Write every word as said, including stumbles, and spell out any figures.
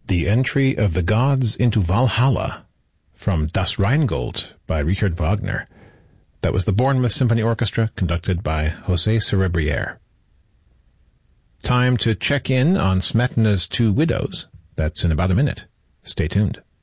The Entry of the Gods into Valhalla, from Das Rheingold by Richard Wagner. That was the Bournemouth Symphony Orchestra, conducted by José Cerebriere. Time to check in on Smetana's Two Widows. That's in about a minute. Stay tuned.